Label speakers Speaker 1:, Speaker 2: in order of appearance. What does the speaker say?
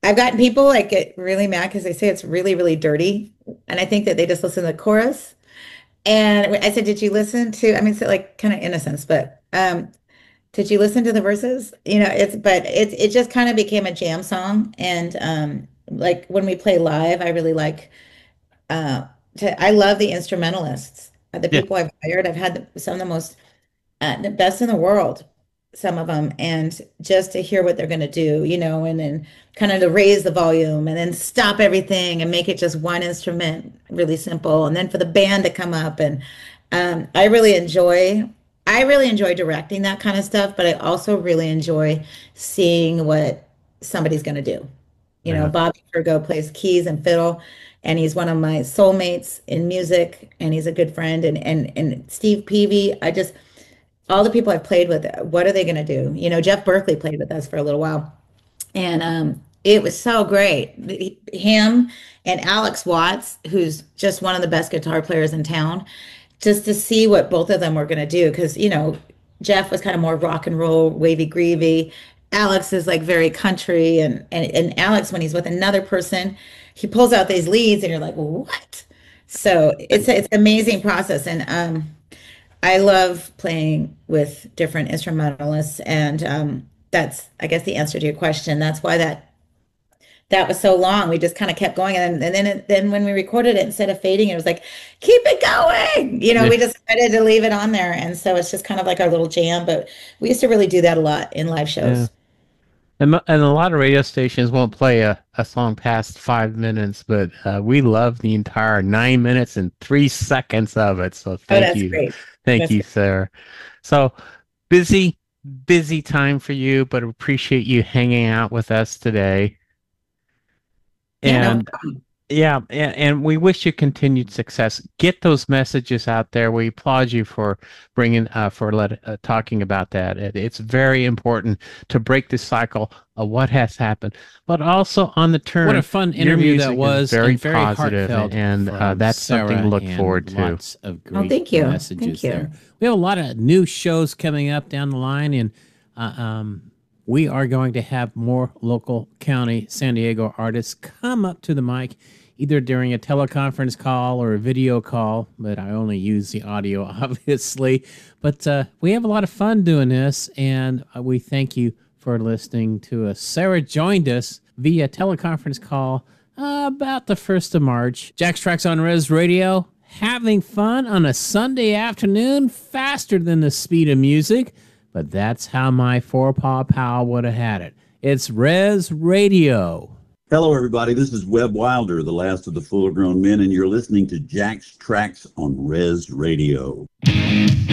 Speaker 1: I've gotten people like get really mad because they say it's really, really dirty. And I think that they just listen to the chorus. And I said, did you listen to, I mean, it's like kind of innocence, but did you listen to the verses? But it just kind of became a jam song. And like when we play live, I really like I love the instrumentalists. The
Speaker 2: Yeah.
Speaker 1: people I've hired, I've had some of the most the best in the world, some of them, and just to hear what they're going to do, and then kind of to raise the volume and then stop everything and make it just one instrument, really simple, and then for the band to come up and I really enjoy directing that kind of stuff, but I also really enjoy seeing what somebody's going to do.
Speaker 2: Yeah.
Speaker 1: Bobby Fergo plays keys and fiddle, and he's one of my soulmates in music, and he's a good friend. And Steve Peavy, all the people I've played with, what are they going to do? Jeff Berkeley played with us for a little while, and it was so great. Him and Alex Watts, who's just one of the best guitar players in town, just to see what both of them were going to do, because Jeff was kind of more rock and roll, wavy greavy. Alex is like very country, and Alex, when he's with another person, he pulls out these leads, and you're like, what? So it's an amazing process, and I love playing with different instrumentalists, and that's, I guess, the answer to your question. That's why that was so long. We just kind of kept going, and then when we recorded it, instead of fading, it was like, keep it going.
Speaker 2: Yeah.
Speaker 1: We decided to leave it on there, and so it's just kind of like our little jam. But we used to really do that a lot in live
Speaker 2: Yeah.
Speaker 1: shows.
Speaker 2: And a lot of radio stations won't play a song past 5 minutes, but we love the entire 9 minutes and 3 seconds of it. So
Speaker 1: Oh,
Speaker 2: thank
Speaker 1: that's
Speaker 2: you.
Speaker 1: great.
Speaker 2: Thank
Speaker 1: That's
Speaker 2: you,
Speaker 1: great.
Speaker 2: Sarah. So busy, busy time for you, but appreciate you hanging out with us today.
Speaker 1: Yeah, no
Speaker 2: And
Speaker 1: problem.
Speaker 2: yeah, and we wish you continued success. Get those messages out there. We applaud you for bringing, talking about that. It's very important to break the cycle of what has happened, but also on the
Speaker 3: What a
Speaker 2: turn,
Speaker 3: fun
Speaker 2: your
Speaker 3: interview that
Speaker 2: music is
Speaker 3: was,
Speaker 2: very
Speaker 3: and very
Speaker 2: positive,
Speaker 3: heartfelt
Speaker 2: and
Speaker 3: from
Speaker 2: that's something to
Speaker 3: Sarah,
Speaker 2: look forward
Speaker 3: and
Speaker 2: to.
Speaker 3: lots of
Speaker 1: Oh,
Speaker 3: great
Speaker 1: thank you. Thank
Speaker 3: messages there.
Speaker 1: you.
Speaker 3: We have a lot of new shows coming up down the line, and uh, um, we are going to have more local county San Diego artists come up to the mic either during a teleconference call or a video call, but I only use the audio, obviously. But we have a lot of fun doing this, and we thank you for listening to us. Sarah joined us via teleconference call about the 1st of March. Jack's Tracks on Res Radio, having fun on a Sunday afternoon, faster than the speed of music, but that's how my forepaw pal would have had it. It's Res Radio.
Speaker 4: Hello, everybody. This is Webb Wilder, the last of the full grown men, and you're listening to Jack's Tracks on Res Radio.